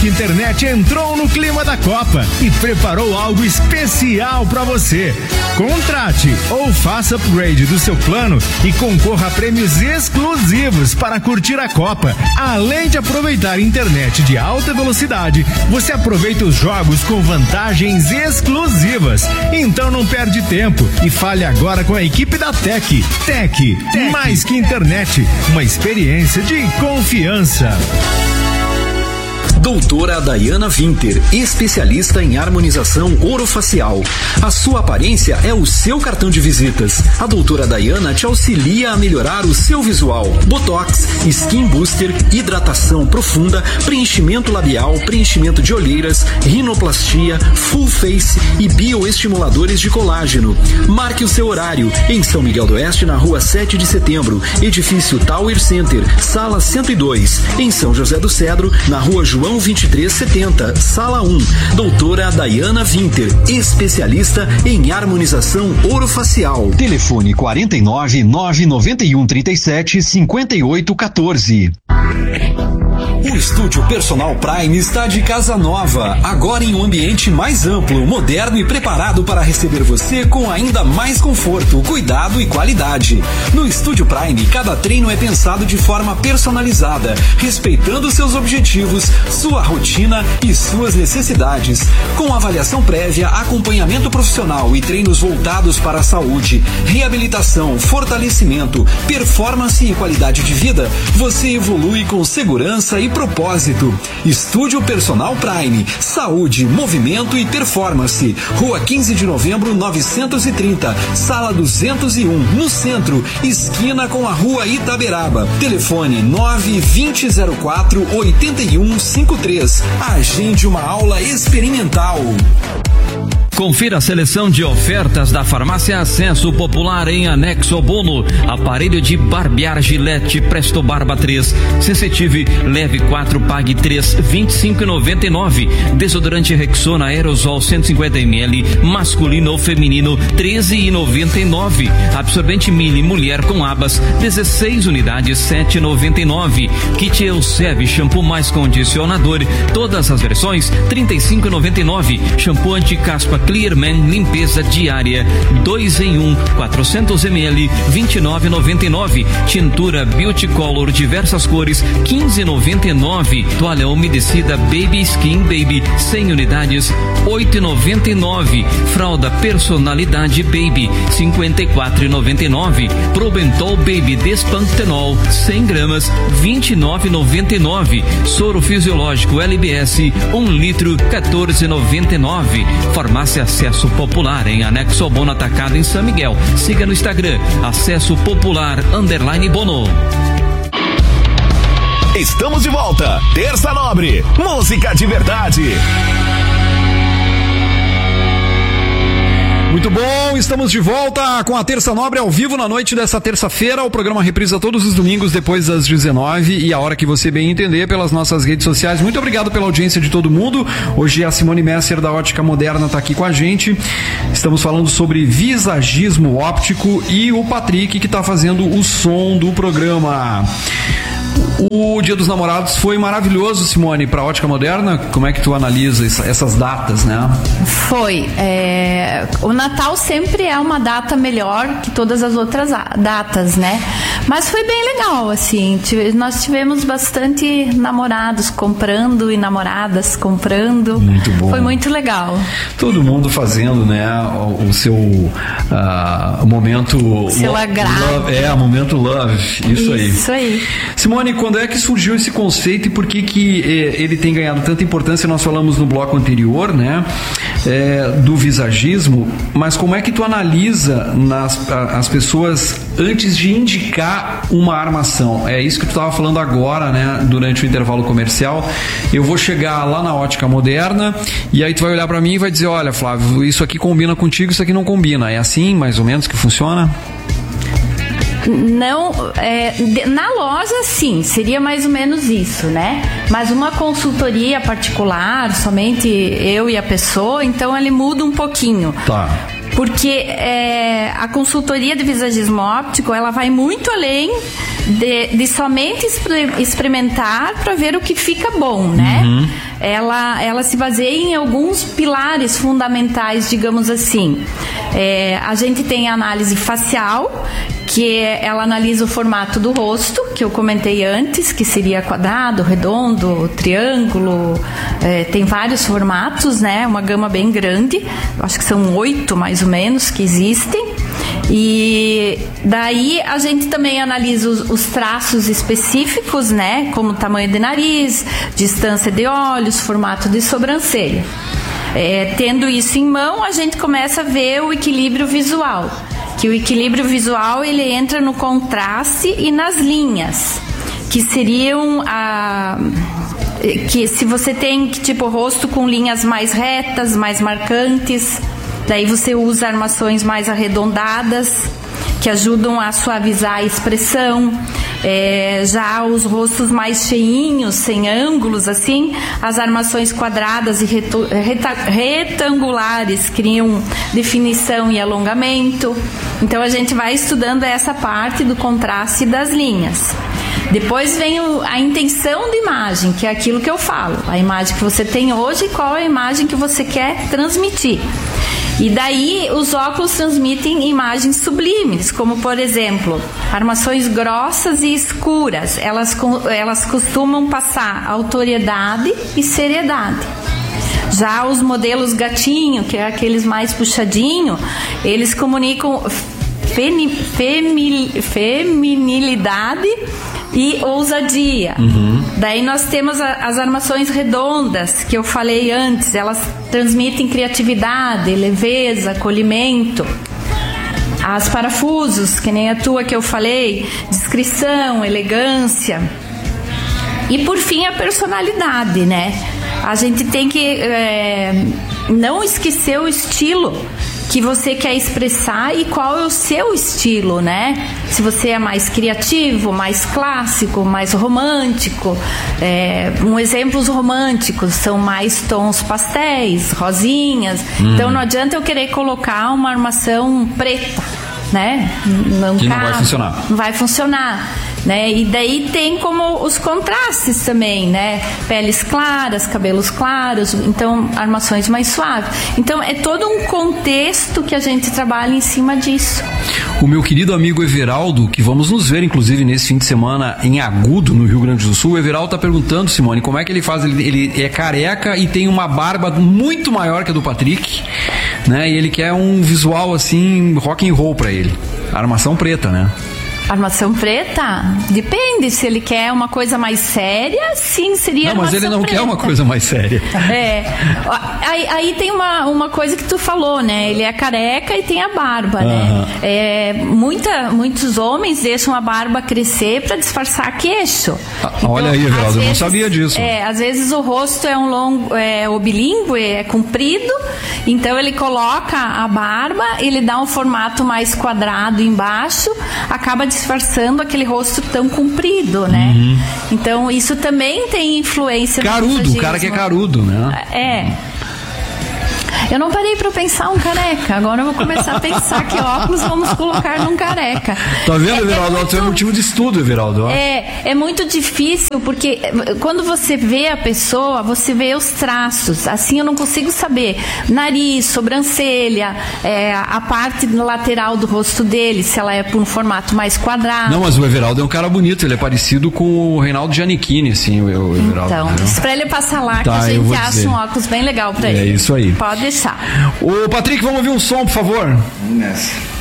Tec Internet entrou no clima da Copa e preparou algo especial para você. Contrate ou faça upgrade do seu plano e concorra a prêmios exclusivos para curtir a Copa. Além de aproveitar internet de alta velocidade, você aproveita os jogos com vantagens exclusivas. Então não perde tempo e fale agora com a equipe da Tec. Tec, mais que internet, uma experiência de confiança. Doutora Dayana Winter, especialista em harmonização orofacial. A sua aparência é o seu cartão de visitas. A doutora Dayana te auxilia a melhorar o seu visual. Botox, Skin Booster, hidratação profunda, preenchimento labial, preenchimento de olheiras, rinoplastia, full face e bioestimuladores de colágeno. Marque o seu horário em São Miguel do Oeste, na rua 7 de setembro, edifício Tower Center, sala 102. Em São José do Cedro, na rua João 2370, sala 1. Doutora Dayana Winter, especialista em harmonização orofacial. Telefone 49 991 37 58 14. O Estúdio Personal Prime está de casa nova, agora em um ambiente mais amplo, moderno e preparado para receber você com ainda mais conforto, cuidado e qualidade. No Estúdio Prime, cada treino é pensado de forma personalizada, respeitando seus objetivos, sua rotina e suas necessidades. Com avaliação prévia, acompanhamento profissional e treinos voltados para a saúde, reabilitação, fortalecimento, performance e qualidade de vida, você evolui com segurança e propósito. Estúdio Personal Prime, saúde, movimento e performance. Rua 15 de novembro 930, sala 201, no centro, esquina com a Rua Itaberaba. Telefone 92004 8153. Agende uma aula experimental. Confira a seleção de ofertas da Farmácia Acesso Popular em anexo ao bono. Aparelho de barbear Gillette Presto Barba 3, Sensitive leve 4, pague 3, 25,99. Desodorante Rexona Aerosol 150 ml, masculino ou feminino 13,99. Absorvente Mili Mulher com abas 16 unidades 7,99. Kit Elseve shampoo mais condicionador, todas as versões 35,99. Shampoo anti-caspa Clearman limpeza diária 2 em 1, 400 ml 29,99. Tintura Beauty Color diversas cores 15,99. Toalha umedecida Baby Skin Baby 100 unidades 8,99. Fralda personalidade Baby 54,99. Probental Baby Despantenol 100 gramas 29,99. Soro fisiológico LBS 1 litro 14,99. Farmácia Acesso Popular em anexo ao Bono Atacado em São Miguel. Siga no Instagram Acesso Popular _Bono. Estamos de volta. Terça Nobre, música de verdade. Muito bom, estamos de volta com a Terça Nobre ao vivo na noite dessa terça-feira. O programa reprisa todos os domingos depois das 19 e a hora que você bem entender pelas nossas redes sociais. Muito obrigado pela audiência de todo mundo. Hoje a Simone Messer da Ótica Moderna está aqui com a gente. Estamos falando sobre visagismo óptico e o Patrick que está fazendo o som do programa. O Dia dos Namorados foi maravilhoso, Simone, para a Ótica Moderna. Como é que tu analisa essas datas, né? Foi. O Natal sempre é uma data melhor que todas as outras datas, né? Mas foi bem legal, assim. Nós tivemos bastante namorados comprando e namoradas comprando. Muito bom. Foi muito legal. Todo mundo fazendo, né? O seu momento... Seu agrado. Momento love. Isso aí. Simone, quando é que surgiu esse conceito e por que ele tem ganhado tanta importância? Nós falamos no bloco anterior, né? Do visagismo, mas como é que tu analisa as pessoas antes de indicar uma armação? É isso que tu estava falando agora, né? Durante o intervalo comercial. Eu vou chegar lá na Ótica Moderna e aí tu vai olhar para mim e vai dizer, olha, Flávio, isso aqui combina contigo, isso aqui não combina. É assim, mais ou menos, que funciona? Não, na loja sim, seria mais ou menos isso, né? Mas uma consultoria particular, somente eu e a pessoa, então ele muda um pouquinho. Tá. Porque a consultoria de visagismo óptico, ela vai muito além de somente experimentar para ver o que fica bom, né? Uhum. ela se baseia em alguns pilares fundamentais, digamos assim. A gente tem a análise facial, que ela analisa o formato do rosto, que eu comentei antes, que seria quadrado, redondo, triângulo, tem vários formatos, né? Uma gama bem grande, acho que são 8 mais ou menos que existem. E daí a gente também analisa os traços específicos, né? Como tamanho de nariz, distância de olhos, formato de sobrancelha. Tendo isso em mão, a gente começa a ver o equilíbrio visual. Que o equilíbrio visual ele entra no contraste e nas linhas, que seriam que se você tem tipo rosto com linhas mais retas, mais marcantes, daí você usa armações mais arredondadas que ajudam a suavizar a expressão. Já os rostos mais cheinhos, sem ângulos, assim, as armações quadradas e retangulares criam definição e alongamento. Então a gente vai estudando essa parte do contraste das linhas. Depois vem a intenção de imagem, que é aquilo que eu falo, a imagem que você tem hoje e qual é a imagem que você quer transmitir. E daí os óculos transmitem imagens sublimes, como por exemplo, armações grossas e escuras. Elas costumam passar autoriedade e seriedade. Já os modelos gatinho, que é aqueles mais puxadinho, eles comunicam feminilidade e ousadia. Daí nós temos as armações redondas, que eu falei antes, elas transmitem criatividade, leveza, acolhimento. As parafusos, que nem a tua que eu falei, discrição, elegância. E por fim a personalidade, né? A gente tem que não esquecer o estilo que você quer expressar e qual é o seu estilo, né? Se você é mais criativo, mais clássico, mais romântico. Um exemplo, os românticos são mais tons pastéis, rosinhas. Então não adianta eu querer colocar uma armação preta, né? Não vai funcionar. Não vai funcionar. Né? E daí tem como os contrastes também, né? Peles claras, cabelos claros, então armações mais suaves. Então é todo um contexto que a gente trabalha em cima disso. O meu querido amigo Everaldo, que vamos nos ver inclusive nesse fim de semana em Agudo, no Rio Grande do Sul, o Everaldo está perguntando, Simone, como é que ele faz? Ele é careca e tem uma barba muito maior que a do Patrick, né? E ele quer um visual assim, rock and roll pra ele. Armação preta, né? Armação preta? Depende, se ele quer uma coisa mais séria, sim, seria armação preta. Não, mas ele não quer uma coisa mais séria. Aí tem uma coisa que tu falou, né? Ele é careca e tem a barba, né? Muitos homens deixam a barba crescer para disfarçar queixo. Então, olha aí, Everaldo, eu não sabia disso. Às vezes o rosto é oblíngue, é comprido, então ele coloca a barba, ele dá um formato mais quadrado embaixo, acaba disfarçando aquele rosto tão comprido, né? Então isso também tem influência no carudo, o cara que é carudo, né? Eu não parei para pensar um careca. Agora eu vou começar a pensar que óculos vamos colocar num careca. Tá vendo, Everaldo? É motivo de estudo, Everaldo. É muito difícil, porque quando você vê a pessoa, você vê os traços. Assim eu não consigo saber. Nariz, sobrancelha, a parte lateral do rosto dele, se ela é por um formato mais quadrado. Não, mas o Everaldo é um cara bonito. Ele é parecido com o Reinaldo Giannichini, assim, o Everaldo. Então, diz pra ele passar lá, que a gente acha um óculos bem legal pra ele. É isso aí. Pode deixar. Ô, Patrick, vamos ouvir um som, por favor? Vamos nessa.